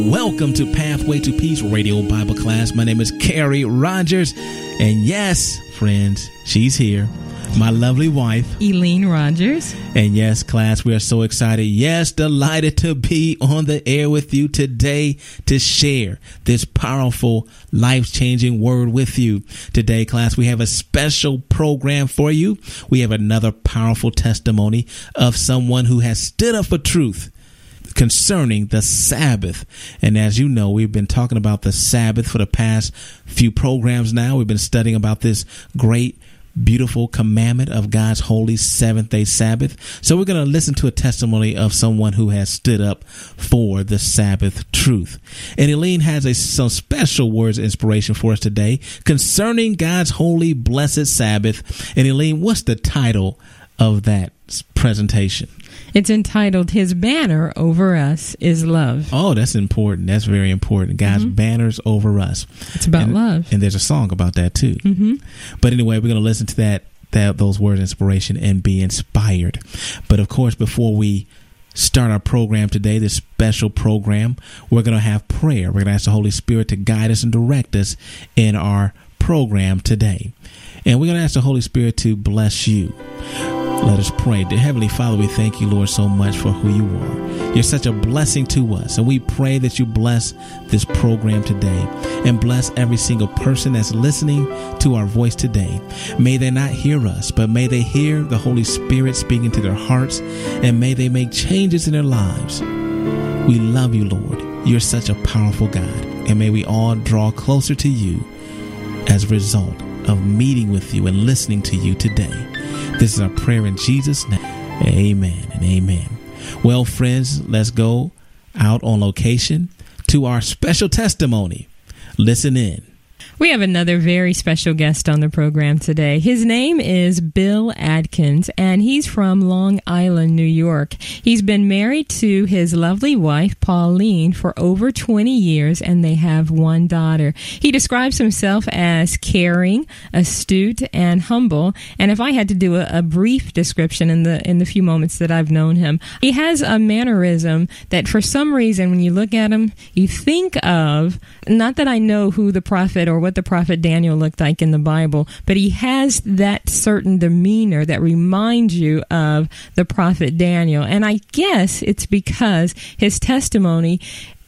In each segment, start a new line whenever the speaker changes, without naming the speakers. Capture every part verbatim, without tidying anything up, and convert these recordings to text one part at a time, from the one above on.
Welcome to Pathway to Peace Radio Bible Class. My name is Carrie Rogers. And yes, friends, she's here. My lovely wife,
Eileen Rogers.
And yes, class, we are so excited. Yes, delighted to be on the air with you today to share this powerful, life-changing word with you. Today, class, we have a special program for you. We have another powerful testimony of someone who has stood up for truth concerning the Sabbath. And as you know, we've been talking about the Sabbath for the past few programs now. We've been studying about this great, beautiful commandment of God's holy seventh day Sabbath. So we're going to listen to a testimony of someone who has stood up for the Sabbath truth. And Eileen has a, some special words of inspiration for us today concerning God's holy, blessed Sabbath. And Eileen, what's the title of that presentation?
It's entitled, His Banner Over Us is Love.
Oh, that's important. That's very important. God's mm-hmm. banners over us.
It's about
and,
love.
And there's a song about that too.
Mm-hmm.
But anyway, we're going to listen to that, that those words of inspiration and be inspired. But of course, before we start our program today, this special program, we're going to have prayer. We're going to ask the Holy Spirit to guide us and direct us in our program today. And we're going to ask the Holy Spirit to bless you. Let us pray. Dear Heavenly Father, we thank you, Lord, so much for who you are. You're such a blessing to us. And we pray that you bless this program today and bless every single person that's listening to our voice today. May they not hear us, but may they hear the Holy Spirit speaking to their hearts, and may they make changes in their lives. We love you, Lord. You're such a powerful God. And may we all draw closer to you as a result of meeting with you and listening to you today. This is our prayer in Jesus' name. Amen and amen. Well, friends, let's go out on location to our special testimony. Listen in.
We have another very special guest on the program today. His name is Bill Adkins, and he's from Long Island, New York. He's been married to his lovely wife, Pauline, for over twenty years, and they have one daughter. He describes himself as caring, astute, and humble. And if I had to do a, a brief description in the in the few moments that I've known him, he has a mannerism that for some reason, when you look at him, you think of, not that I know who the prophet or what the prophet Daniel looked like in the Bible, but he has that certain demeanor that reminds you of the prophet Daniel. And I guess it's because his testimony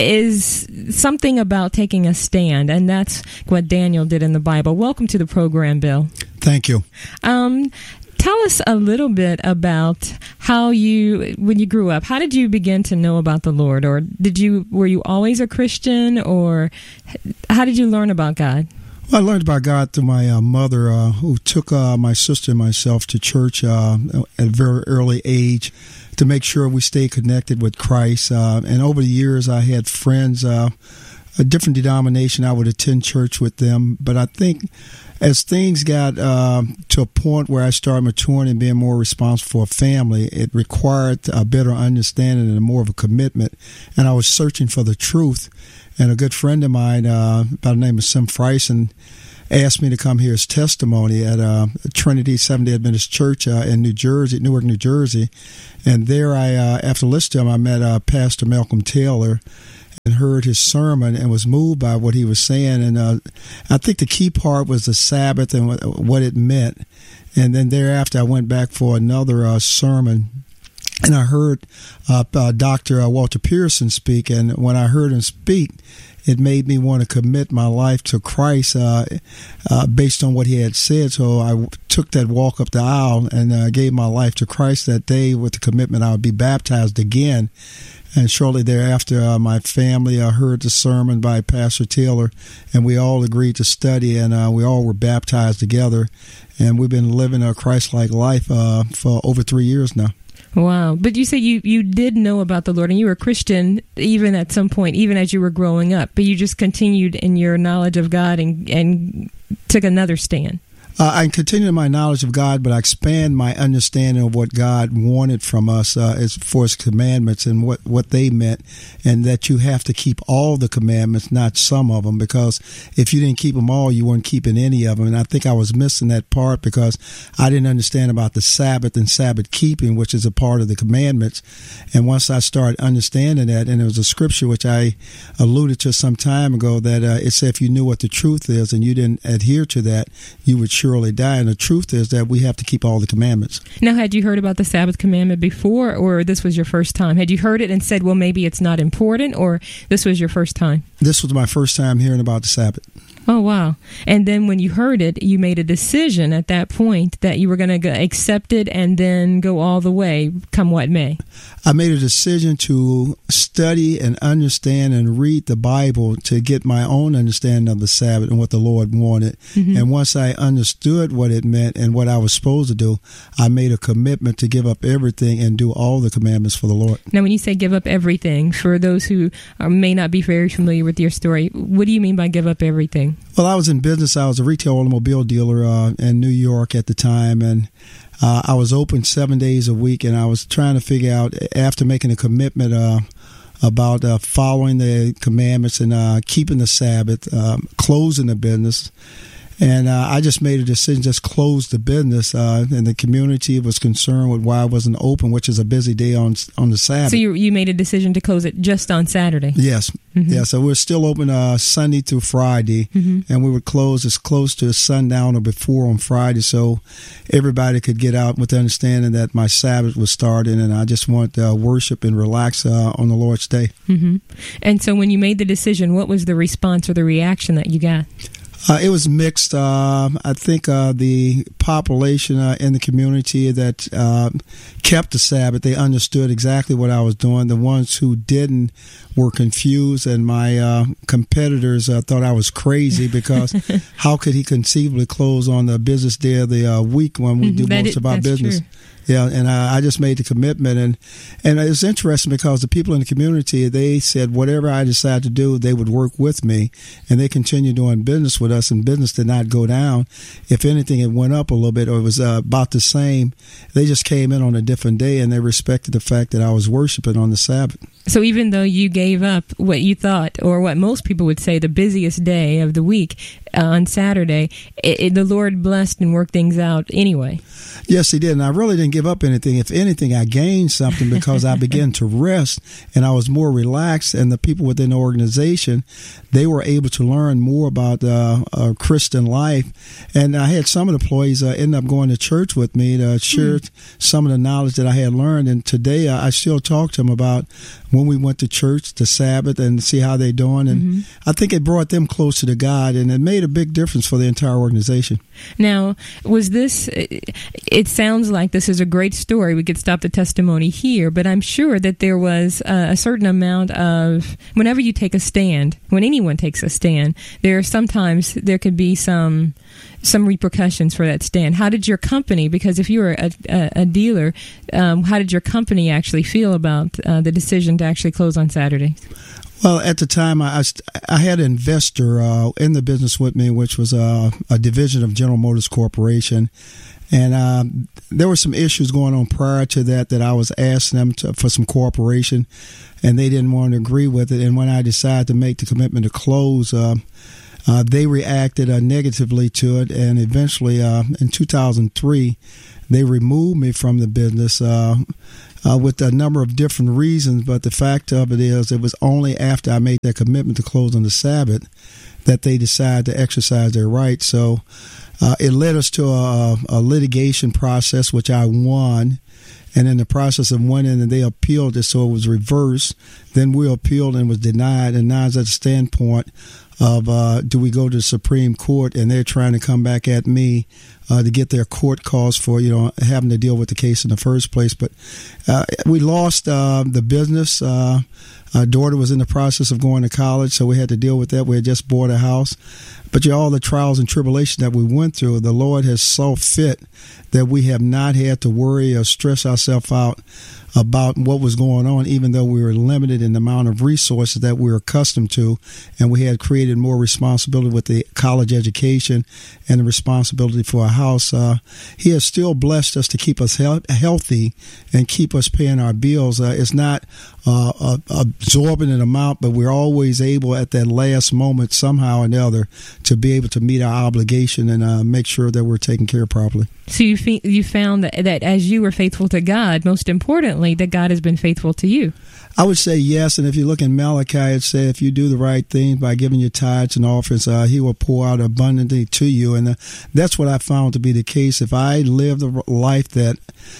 is something about taking a stand, and that's what Daniel did in the Bible. Welcome to the program, Bill.
Thank you.
Um, tell us a little bit about how you, when you grew up, how did you begin to know about the Lord? Or did you, were you always a Christian, or how did you learn about God?
Well, I learned about God through my uh, mother, uh, who took uh, my sister and myself to church uh, at a very early age to make sure we stay connected with Christ. Uh, and over the years, I had friends, uh, a different denomination. I would attend church with them. But I think as things got uh, to a point where I started maturing and being more responsible for a family, it required a better understanding and more of a commitment. And I was searching for the truth. And a good friend of mine uh, by the name of Sim Freisen asked me to come hear his testimony at uh, Trinity Seventh-day Adventist Church uh, in New Jersey, Newark, New Jersey. And there I, uh, after listening to him, I met uh, Pastor Malcolm Taylor and heard his sermon and was moved by what he was saying. And uh, I think the key part was the Sabbath and what, what it meant. And then thereafter, I went back for another uh, sermon. And I heard uh, uh, Doctor Uh, Walter Pearson speak, and when I heard him speak, it made me want to commit my life to Christ uh, uh, based on what he had said. So I w- took that walk up the aisle and uh, gave my life to Christ that day with the commitment I would be baptized again. And shortly thereafter, uh, my family uh, heard the sermon by Pastor Taylor, and we all agreed to study, and uh, we all were baptized together. And we've been living a Christ-like life uh, for over three years now.
Wow. But you say you, you did know about the Lord, and you were a Christian even at some point, even as you were growing up, but you just continued in your knowledge of God and, and took another stand.
Uh, I continue my knowledge of God, but I expand my understanding of what God wanted from us uh, as far as commandments and what, what they meant, and that you have to keep all the commandments, not some of them, because if you didn't keep them all, you weren't keeping any of them. And I think I was missing that part because I didn't understand about the Sabbath and Sabbath keeping, which is a part of the commandments. And once I started understanding that, and there was a scripture which I alluded to some time ago that uh, it said if you knew what the truth is and you didn't adhere to that, you would surely die. And the truth is that we have to keep all the commandments.
Now, had you heard about the Sabbath commandment before, or this was your first time? Had you heard it and said, well, maybe it's not important, or this was your first time?
This was my first time hearing about the Sabbath.
Oh, wow. And then when you heard it, you made a decision at that point that you were going to accept it and then go all the way, come what may.
I made a decision to study and understand and read the Bible to get my own understanding of the Sabbath and what the Lord wanted. Mm-hmm. And once I understood what it meant and what I was supposed to do, I made a commitment to give up everything and do all the commandments for the Lord.
Now, when you say give up everything, for those who are, may not be very familiar with your story, what do you mean by give up everything?
Well, I was in business. I was a retail automobile dealer uh, in New York at the time, and uh, I was open seven days a week, and I was trying to figure out, after making a commitment uh, about uh, following the commandments and uh, keeping the Sabbath, uh, closing the business. And uh, I just made a decision, just close the business, uh, and the community was concerned with why I wasn't open, which is a busy day on on the Sabbath.
So you you made a decision to close it just on Saturday?
Yes. Mm-hmm. Yeah, so we're still open uh, Sunday through Friday, mm-hmm. and we would close as close to sundown or before on Friday, so everybody could get out with the understanding that my Sabbath was starting, and I just want to uh, worship and relax uh, on the Lord's Day.
Mm-hmm. And so when you made the decision, what was the response or the reaction that you got?
Uh, it was mixed. Uh, I think uh, the population uh, in the community that uh, kept the Sabbath, they understood exactly what I was doing. The ones who didn't were confused, and my uh, competitors uh, thought I was crazy because how could he conceivably close on the business day of the uh, week when we do
that
most
is,
of our business?
True.
Yeah, and I, I just made the commitment, and and it was interesting because the people in the community, they said whatever I decided to do, they would work with me, and they continued doing business with us, and business did not go down. If anything, it went up a little bit, or it was uh, about the same. They just came in on a different day, and they respected the fact that I was worshiping on the Sabbath.
So even though you gave up what you thought, or what most people would say, the busiest day of the week uh, on Saturday, it, it, the Lord blessed and worked things out anyway.
Yes, he did. And I really didn't give up anything. If anything, I gained something because I began to rest and I was more relaxed. And the people within the organization, they were able to learn more about uh, uh, Christian life. And I had some of the employees uh, end up going to church with me to share mm. some of the knowledge that I had learned. And today I, I still talk to them about when we went to church, the Sabbath, and see how they're doing. And mm-hmm. I think it brought them closer to God, and it made a big difference for the entire organization.
Now, was this, it sounds like this is a great story. We could stop the testimony here, but I'm sure that there was a, a certain amount of, whenever you take a stand, when anyone takes a stand, there are sometimes, there could be some some repercussions for that stand. How did your company, because if you were a, a, a dealer, um, how did your company actually feel about uh, the decision to actually close on Saturday?
Well, at the time, I, I had an investor uh, in the business with me, which was a, a division of General Motors Corporation. And uh, there were some issues going on prior to that that I was asking them to, for some cooperation, and they didn't want to agree with it. And when I decided to make the commitment to close, uh, uh, they reacted uh, negatively to it. And eventually, uh, in two thousand three, they removed me from the business uh, uh, with a number of different reasons. But the fact of it is, it was only after I made that commitment to close on the Sabbath that they decided to exercise their rights. So uh, it led us to a, a litigation process, which I won. And in the process of winning, and they appealed it, so it was reversed. Then we appealed and was denied. And now it's at the standpoint of uh, do we go to the Supreme Court, and they're trying to come back at me uh, to get their court costs for, you know, having to deal with the case in the first place. But uh, we lost uh, the business. Uh, our daughter was in the process of going to college, so we had to deal with that. We had just bought a house. But you know, all the trials and tribulations that we went through, the Lord has saw fit that we have not had to worry or stress ourselves out about what was going on, even though we were limited in the amount of resources that we were accustomed to, and we had created delegated more responsibility with the college education and the responsibility for a house, uh, he has still blessed us to keep us he- healthy and keep us paying our bills. Uh, it's not uh, uh, absorbing an amount, but we're always able at that last moment, somehow or another, to be able to meet our obligation and uh, make sure that we're taken care of properly.
So you fe- you found that, that as you were faithful to God, most importantly, that God has been faithful to you.
I would say yes, and if you look in Malachi, it says if you do the right thing by giving your tithes and offerings, uh, he will pour out abundantly to you, and uh, that's what I found to be the case. If I live the life that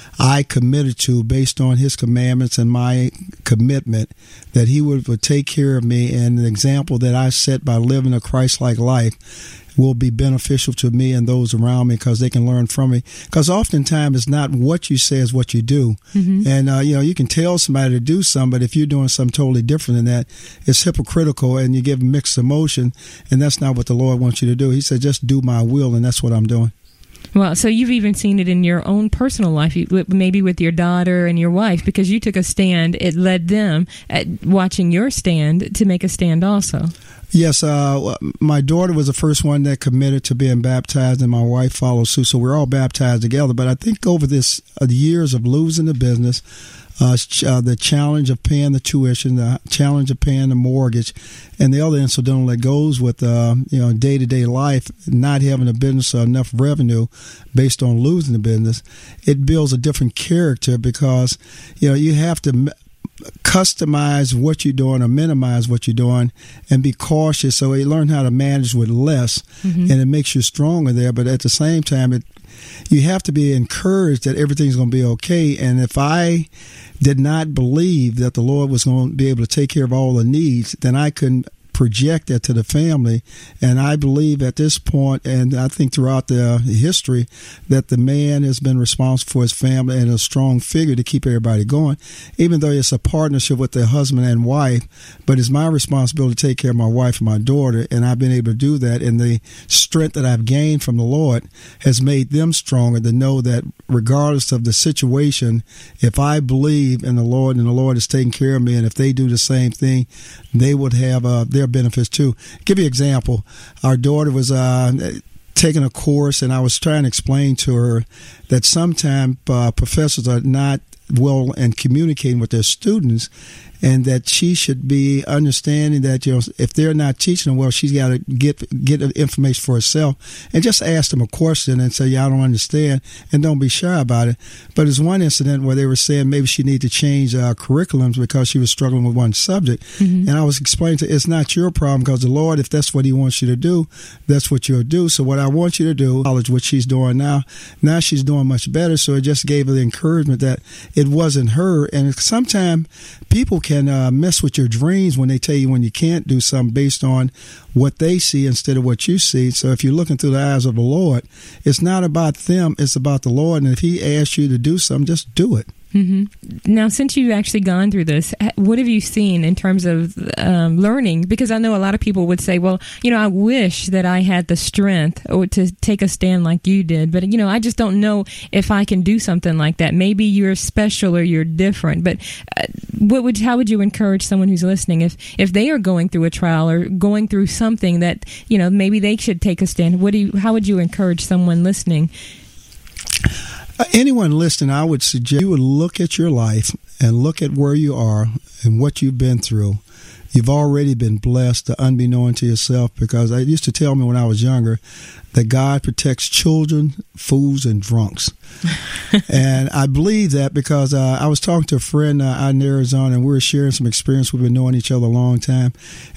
I committed to based on his commandments and my commitment, that he would, would take care of me, and the example that I set by living a Christ-like life will be beneficial to me and those around me because they can learn from me. Because oftentimes it's not what you say, it's what you do. Mm-hmm. And, uh, you know, you can tell somebody to do something, but if you're doing something totally different than that, it's hypocritical and you give mixed emotion, and that's not what the Lord wants you to do. He said, just do my will, and that's what I'm doing.
Well, so you've even seen it in your own personal life, maybe with your daughter and your wife, because you took a stand. It led them, at watching your stand, to make a stand also.
Yes, uh, my daughter was the first one that committed to being baptized, and my wife followed suit. So we're all baptized together. But I think over this uh, the years of losing the business, uh, ch- uh, the challenge of paying the tuition, the challenge of paying the mortgage, and the other incidental that goes with uh, you know day to day life, not having a business or enough revenue based on losing the business, it builds a different character because you know you have to m- customize what you're doing or minimize what you're doing and be cautious. So you learn how to manage with less, mm-hmm. and it makes you stronger there. But at the same time, it you have to be encouraged that everything's going to be okay. And if I did not believe that the Lord was going to be able to take care of all the needs, then I couldn't project that to the family. And I believe at this point, and I think throughout the history, that the man has been responsible for his family and a strong figure to keep everybody going, even though it's a partnership with the husband and wife. But it's my responsibility to take care of my wife and my daughter, and I've been able to do that. And the strength that I've gained from the Lord has made them stronger to know that regardless of the situation, if I believe in the Lord and the Lord is taking care of me, and if they do the same thing, they would have uh, their benefits too. Give you an example. Our daughter was uh, taking a course, and I was trying to explain to her that sometimes uh, professors are not well in communicating with their students, and that she should be understanding that, you know, if they're not teaching them well, she's got to get get information for herself and just ask them a question and say, yeah, I don't understand, and don't be shy about it. But there's one incident where they were saying maybe she needed to change uh, curriculums because she was struggling with one subject. Mm-hmm. And I was explaining to her, it's not your problem, because the Lord, if that's what he wants you to do, that's what you'll do. So what I want you to do, college, what she's doing now, now she's doing much better. So it just gave her the encouragement that it wasn't her. And sometimes people can uh, mess with your dreams when they tell you when you can't do something based on what they see instead of what you see. So if you're looking through the eyes of the Lord, it's not about them, it's about the Lord. And if he asks you to do something, just do it.
Mm-hmm. Now, since you've actually gone through this, what have you seen in terms of um, learning? Because I know a lot of people would say, well, you know, I wish that I had the strength or to take a stand like you did. But, you know, I just don't know if I can do something like that. Maybe you're special or you're different. But uh, what would how would you encourage someone who's listening if, if they are going through a trial or going through something that, you know, maybe they should take a stand? What do you, how would you encourage someone listening?
Uh, anyone listening, I would suggest you would look at your life and look at where you are and what you've been through. You've already been blessed, unbeknown to yourself, because I used to tell me when I was younger that God protects children, fools, and drunks. And I believe that because uh, I was talking to a friend uh, out in Arizona, and we were sharing some experience. We've been knowing each other a long time.